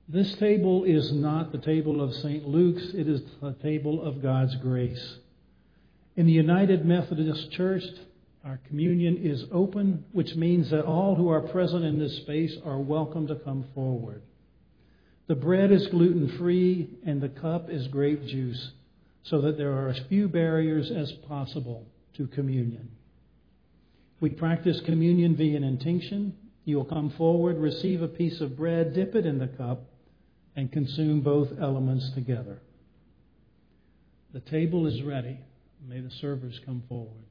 This table is not the table of St. Luke's. It is the table of God's grace. In the United Methodist Church, our communion is open, which means that all who are present in this space are welcome to come forward. The bread is gluten-free and the cup is grape juice, so that there are as few barriers as possible to communion. We practice communion via an intinction. You will come forward, receive a piece of bread, dip it in the cup, and consume both elements together. The table is ready. May the servers come forward.